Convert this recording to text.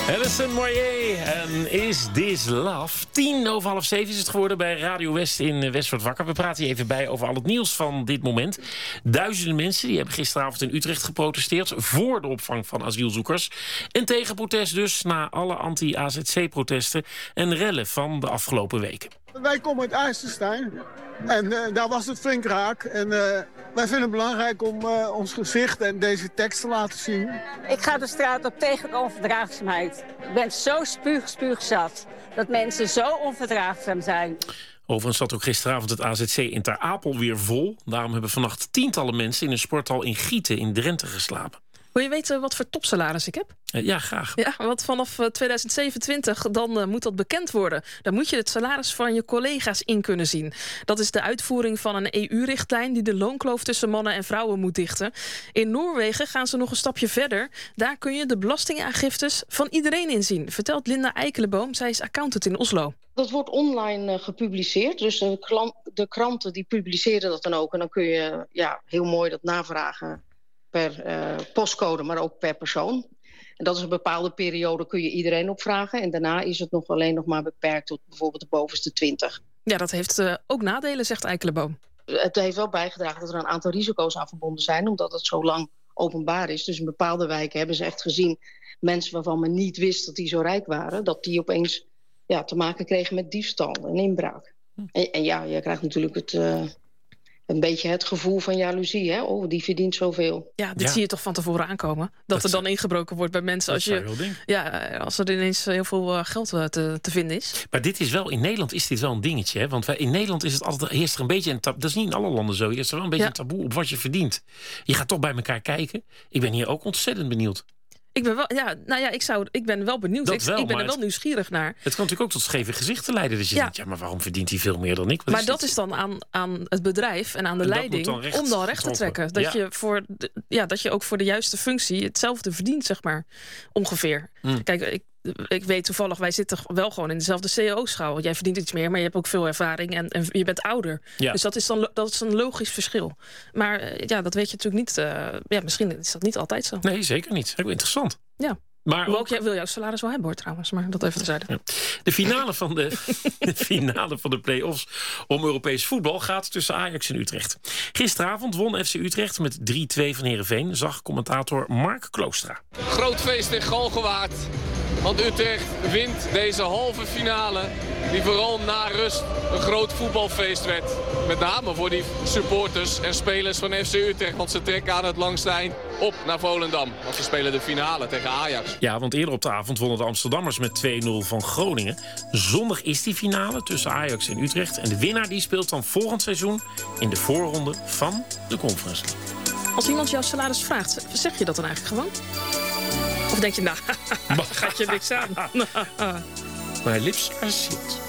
Alison Moyet en Is This Love? 6:10 is het geworden bij Radio West in West wordt wakker. We praten hier even bij over al het nieuws van dit moment. Duizenden mensen die hebben gisteravond in Utrecht geprotesteerd voor de opvang van asielzoekers. En tegen protest dus na alle anti-AZC-protesten en rellen van de afgelopen weken. Wij komen uit IJsselstein en daar was het flink raak. En wij vinden het belangrijk om ons gezicht en deze tekst te laten zien. Ik ga de straat op tegen onverdraagzaamheid. Ik ben zo spuugzat dat mensen zo onverdraagzaam zijn. Overigens zat ook gisteravond het AZC in Ter Apel weer vol. Daarom hebben vannacht tientallen mensen in een sporthal in Gieten in Drenthe geslapen. Wil je weten wat voor topsalaris ik heb? Ja, graag. Ja, want vanaf 2027 dan moet dat bekend worden. Dan moet je het salaris van je collega's in kunnen zien. Dat is de uitvoering van een EU-richtlijn die de loonkloof tussen mannen en vrouwen moet dichten. In Noorwegen gaan ze nog een stapje verder. Daar kun je de belastingaangiftes van iedereen inzien, vertelt Linda Eikelenboom. Zij is accountant in Oslo. Dat wordt online gepubliceerd. Dus de kranten die publiceren dat dan ook. En dan kun je heel mooi dat navragen per postcode, maar ook per persoon. En dat is een bepaalde periode, kun je iedereen opvragen. En daarna is het alleen nog maar beperkt tot bijvoorbeeld de bovenste 20. Ja, dat heeft ook nadelen, zegt Eikelenboom. Het heeft wel bijgedragen dat er een aantal risico's aan verbonden zijn, omdat het zo lang openbaar is. Dus in bepaalde wijken hebben ze echt gezien mensen waarvan men niet wist dat die zo rijk waren, dat die opeens te maken kregen met diefstal en inbraak. En je krijgt natuurlijk een beetje het gevoel van jaloezie. Hè? Oh, die verdient zoveel. Ja, dit zie je toch van tevoren aankomen? Dat er dan ingebroken wordt bij mensen als er ineens heel veel geld te vinden is. Maar dit is wel, in Nederland is dit wel een dingetje. Hè? Want in Nederland is het altijd, heerst er een beetje een taboe. Dat is niet in alle landen zo. Heerst er wel een beetje een taboe op wat je verdient. Je gaat toch bij elkaar kijken. Ik ben hier ook ontzettend benieuwd. Ik ben wel, ik ben wel benieuwd. Ik ben er wel nieuwsgierig naar. Het kan natuurlijk ook tot scheve gezichten leiden. Dat je denkt, maar waarom verdient hij veel meer dan ik? Maar dat is dan aan het bedrijf en aan de leiding om dan recht te trekken. Dat je ook voor de juiste functie hetzelfde verdient, zeg maar. Ongeveer. Kijk, ik weet toevallig, wij zitten wel gewoon in dezelfde CEO-schaal. Jij verdient iets meer, maar je hebt ook veel ervaring en je bent ouder. Ja. Dus dat is een logisch verschil. Maar dat weet je natuurlijk niet. Misschien is dat niet altijd zo. Nee, zeker niet. Heel interessant. Ja. Maar ook, jij wil jouw salaris wel hebben, hoor, trouwens. Maar dat even terzijde. Ja. De finale van de play-offs om Europees voetbal gaat tussen Ajax en Utrecht. Gisteravond won FC Utrecht met 3-2 van Heerenveen, zag commentator Mark Kloostra. Groot feest in Galgenwaard. Want Utrecht wint deze halve finale, die vooral na rust een groot voetbalfeest werd. Met name voor die supporters en spelers van FC Utrecht. Want ze trekken aan het langste eind op naar Volendam. Want ze spelen de finale tegen Ajax. Ja, want eerder op de avond wonnen de Amsterdammers met 2-0 van Groningen. Zondag is die finale tussen Ajax en Utrecht. En de winnaar die speelt dan volgend seizoen in de voorronde van de Conference League. Als iemand jouw salaris vraagt, zeg je dat dan eigenlijk gewoon? Of denk je, gaat je niks aan? My lips are sealed.